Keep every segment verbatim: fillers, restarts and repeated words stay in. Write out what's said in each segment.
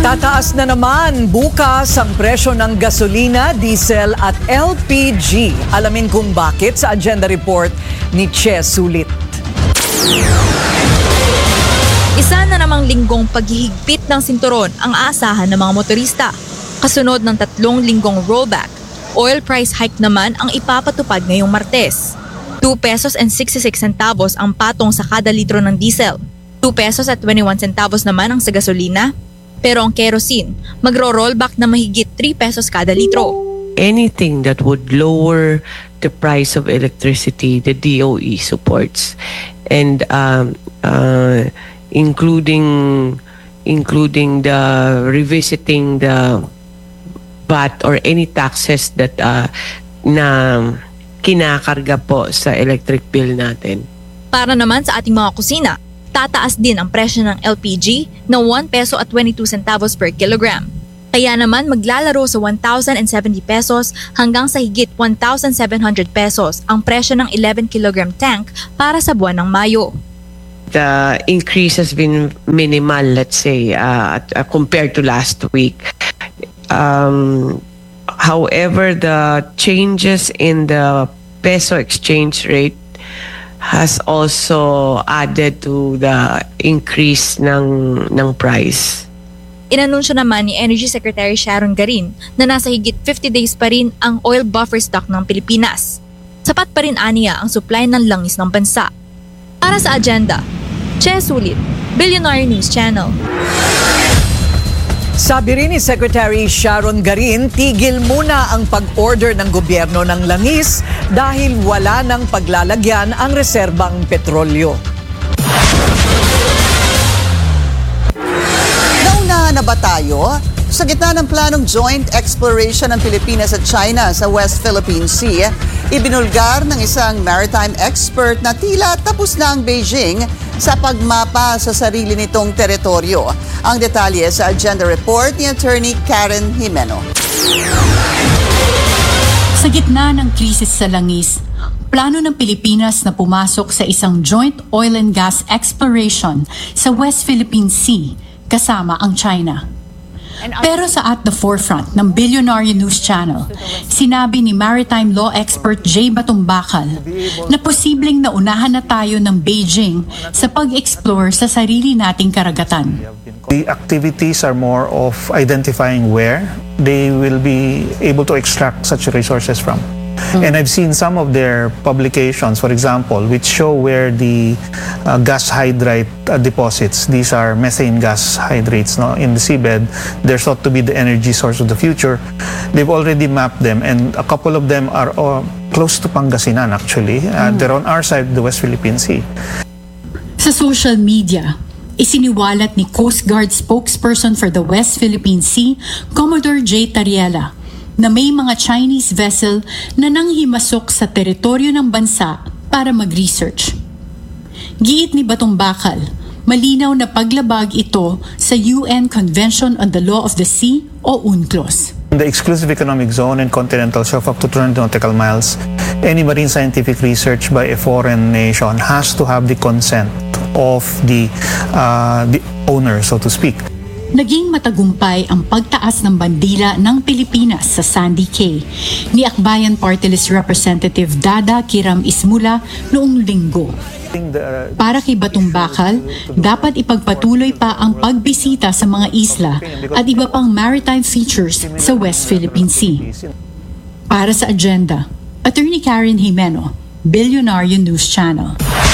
Tataas na naman bukas ang presyo ng gasolina, diesel at L P G. Alamin kung bakit sa agenda report ni Che Sulit. Isa na namang linggong paghihigpit ng sinturon ang aasahan ng mga motorista. Kasunod ng tatlong linggong rollback, oil price hike naman ang ipapatupad ngayong Martes. two pesos and sixty-six centavos ang patong sa kada litro ng diesel. two pesos at twenty-one centavos naman ang sa gasolina. Pero ang kerosene, magro-rollback na mahigit three pesos kada litro. Anything that would lower the price of electricity, the D O E supports. And um, uh, including including the revisiting the V A T or any taxes that uh, na kinakarga po sa electric bill natin. Para naman sa ating mga kusina, tataas din ang presyo ng L P G na one peso at twenty-two centavos per kilogram. Kaya naman maglalaro sa one thousand seventy pesos hanggang sa higit one thousand seven hundred pesos ang presyo ng eleven kilogram tank para sa buwan ng Mayo. The increase has been minimal, let's say, uh, uh, compared to last week. Um, however, the changes in the peso exchange rate has also added to the increase ng ng price. Inanunsyo naman ni Energy Secretary Sharon Garin na nasa higit fifty days pa rin ang oil buffer stock ng Pilipinas. Sapat pa rin aniya ang supply ng langis ng bansa. Para sa agenda, Che Sulit, Billionaire News Channel. Sabi rin ni Secretary Sharon Garin, tigil muna ang pag-order ng gobyerno ng langis dahil wala nang paglalagyan ang reserbang petrolyo. Naunahan na ba tayo? Sa gitna ng planong joint exploration ng Pilipinas at China sa West Philippine Sea, ibinulgar ng isang maritime expert na tila tapos na ang Beijing sa pagmapa sa sarili nitong teritoryo. Ang detalye sa agenda report ni Attorney Karen Jimeno. Sa gitna ng krisis sa langis, plano ng Pilipinas na pumasok sa isang joint oil and gas exploration sa West Philippine Sea kasama ang China. Pero sa at the forefront ng Billionaire News Channel, sinabi ni maritime law expert Jay Batumbakal na posibleng naunahan na tayo ng Beijing sa pag-explore sa sarili nating karagatan. The activities are more of identifying where they will be able to extract such resources from. And I've seen some of their publications, for example, which show where the uh, gas hydrite uh, deposits, these are methane gas hydrates no, in the seabed, they're thought to be the energy source of the future. They've already mapped them, and a couple of them are uh, close to Pangasinan actually. Uh, mm. They're on our side, the West Philippine Sea. Sa social media, isiniwalat ni Coast Guard spokesperson for the West Philippine Sea, Commodore J. Tariela, na may mga Chinese vessel na nanghimasok sa teritoryo ng bansa para mag-research. Giit ni Batumbakal, malinaw na paglabag ito sa U N Convention on the Law of the Sea o UNCLOS. In the exclusive economic zone and continental shelf up to two hundred nautical miles, any marine scientific research by a foreign nation has to have the consent of the, uh, the owner, so to speak. Naging matagumpay ang pagtaas ng bandila ng Pilipinas sa Sandy Cay ni Akbayan Party List Representative Dada Kiram Ismula noong linggo. Para kay Batumbakal, dapat ipagpatuloy pa ang pagbisita sa mga isla at iba pang maritime features sa West Philippine Sea. Para sa agenda, Attorney Karen Jimeno, Billionaire News Channel.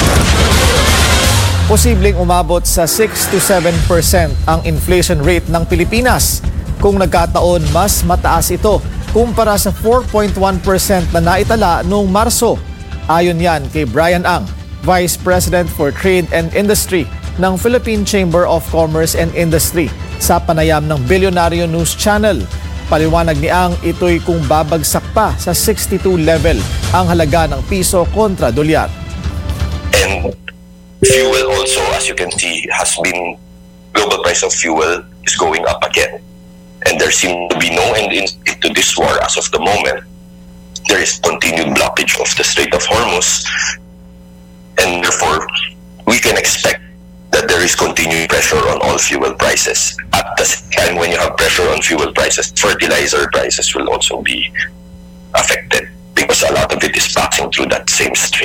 Posibleng umabot sa six to seven percent ang inflation rate ng Pilipinas. Kung nagkataon, mas mataas ito kumpara sa four point one percent na naitala noong Marso. Ayon yan kay Brian Ang, Vice President for Trade and Industry ng Philippine Chamber of Commerce and Industry sa panayam ng Billionaire News Channel. Paliwanag ni Ang, ito'y kung babagsak pa sa sixty-two level ang halaga ng piso kontra dolyar. And fuel also, as you can see, has been, global price of fuel is going up again. And there seems to be no end to this war as of the moment. There is continued blockage of the Strait of Hormuz. And therefore, we can expect that there is continued pressure on all fuel prices. At the same time, when you have pressure on fuel prices, fertilizer prices will also be affected because a lot of it is passing through that same stream.